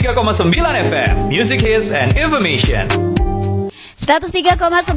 103,9 FM, Music Hits and Information. 103,9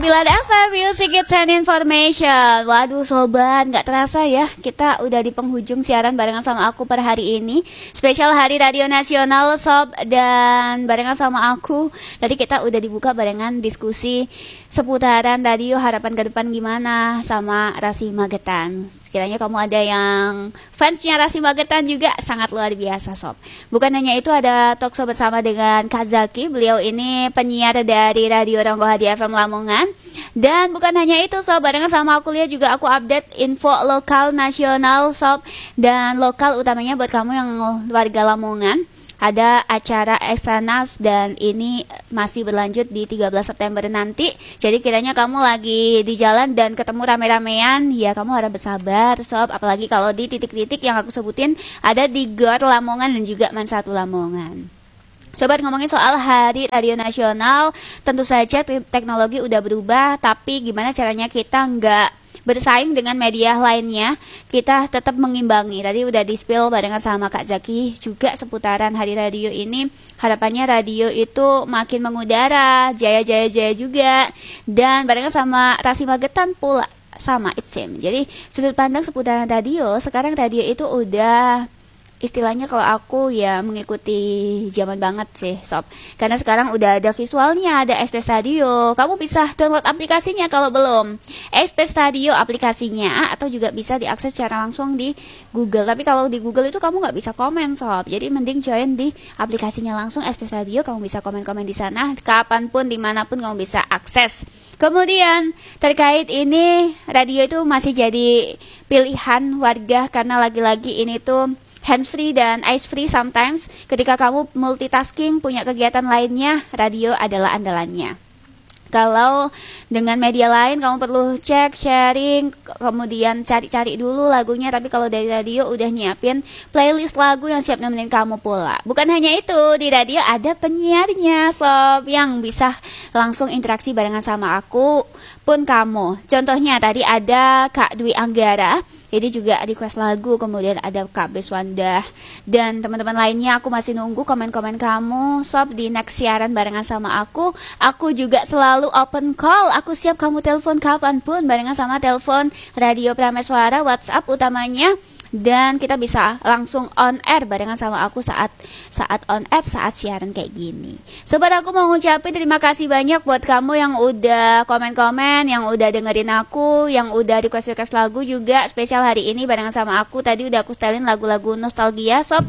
FM Music Hits and Information. Waduh sobat, gak terasa ya kita udah di penghujung siaran barengan sama aku per hari ini. Spesial Hari Radio Nasional Sob. Dan barengan sama aku tadi kita udah dibuka barengan diskusi seputaran radio, harapan ke depan gimana sama Rasi Magetan. Sekiranya kamu ada yang fansnya Rasi Magetan juga sangat luar biasa Sob. Bukan hanya itu, ada talk show bersama dengan Kak Zaki. Beliau ini penyiar dari Radio Ronggohadi FM Lamongan. Dan bukan hanya itu Sob, barengan sama aku lihat juga aku update info lokal nasional Sob. Dan lokal utamanya buat kamu yang warga Lamongan, ada acara Eksanas dan ini masih berlanjut di 13 September nanti. Jadi kiranya kamu lagi di jalan dan ketemu rame-ramean, ya kamu harap bersabar Sob. Apalagi kalau di titik-titik yang aku sebutin ada di GOR Lamongan dan juga MAN 1 Lamongan. Sobat, ngomongin soal Hari Radio Nasional, tentu saja teknologi udah berubah, tapi gimana caranya kita nggak bersaing dengan media lainnya, kita tetap mengimbangi. Tadi udah di-spill barengan sama Kak Zaki juga seputaran Hari Radio ini. Harapannya radio itu makin mengudara, jaya-jaya juga. Dan barengan sama Rasi Magetan pula sama Itsim. Jadi sudut pandang seputaran radio, sekarang radio itu udah istilahnya kalau aku ya mengikuti zaman banget sih Sob. Karena sekarang udah ada visualnya, ada Express Radio. Kamu bisa download aplikasinya kalau belum. Express Radio aplikasinya, atau juga bisa diakses secara langsung di Google. Tapi kalau di Google itu kamu nggak bisa komen Sob. Jadi mending join di aplikasinya langsung Express Radio. Kamu bisa komen-komen di sana. Kapanpun, dimanapun kamu bisa akses. Kemudian terkait ini, radio itu masih jadi pilihan warga karena lagi-lagi ini tuh hands free dan eyes free sometimes. Ketika kamu multitasking, punya kegiatan lainnya, radio adalah andalannya. Kalau dengan media lain kamu perlu cek, sharing, kemudian cari-cari dulu lagunya. Tapi kalau dari radio udah nyiapin playlist lagu yang siap nemenin kamu pula. Bukan hanya itu, di radio ada penyiarnya Sob, yang bisa langsung interaksi barengan sama aku pun kamu. Contohnya tadi ada Kak Dwi Anggara, ini juga request lagu. Kemudian ada Kak Beswanda dan teman-teman lainnya. Aku masih nunggu komen-komen kamu Sob di next siaran barengan sama aku. Aku juga selalu open call. Aku siap kamu telepon kapanpun barengan sama telepon Radio Prameswara, WhatsApp utamanya. Dan kita bisa langsung on air barengan sama aku saat on air, saat siaran kayak gini. Sobat, aku mau ngucapin terima kasih banyak buat kamu yang udah komen-komen, yang udah dengerin aku, yang udah request-request lagu juga spesial hari ini barengan sama aku. Tadi udah aku setelin lagu-lagu nostalgia Sob.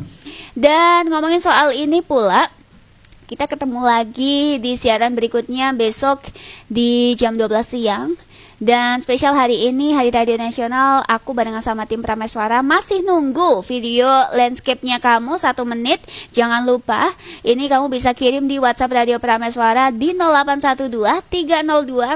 Dan ngomongin soal ini pula, kita ketemu lagi di siaran berikutnya besok di jam 12 siang. Dan spesial hari ini, Hari Radio Nasional, aku barengan sama tim Prameswara masih nunggu video landscape-nya kamu 1 menit. Jangan lupa, ini kamu bisa kirim di WhatsApp Radio Prameswara di 0812 302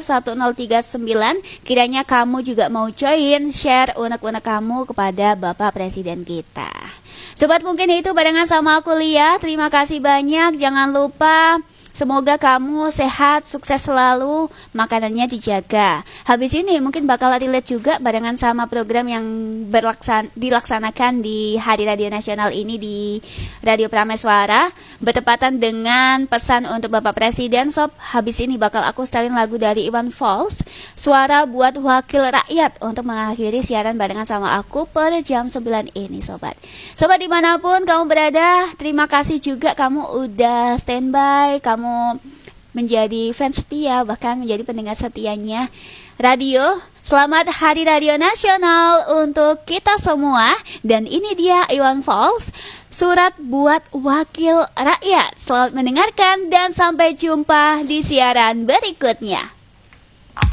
1039. Kiranya kamu juga mau join, share unek-unek kamu kepada Bapak Presiden kita. Sobat, mungkin itu barengan sama aku Lia. Terima kasih banyak. Jangan lupa, semoga kamu sehat, sukses selalu, makanannya dijaga. Habis ini mungkin bakal relate juga barengan sama program yang dilaksanakan di Hari Radio Nasional ini di Radio Prameswara, bertepatan dengan pesan untuk Bapak Presiden Sob. Habis ini bakal aku setelin lagu dari Iwan Fals, Suara Buat Wakil Rakyat, untuk mengakhiri siaran barengan sama aku per jam 9 ini Sobat. Sobat dimanapun kamu berada, terima kasih juga kamu udah standby, kamu menjadi fans setia, bahkan menjadi pendengar setianya radio. Selamat Hari Radio Nasional untuk kita semua. Dan ini dia Iwan Fals, Surat Buat Wakil Rakyat. Selamat mendengarkan dan sampai jumpa di siaran berikutnya.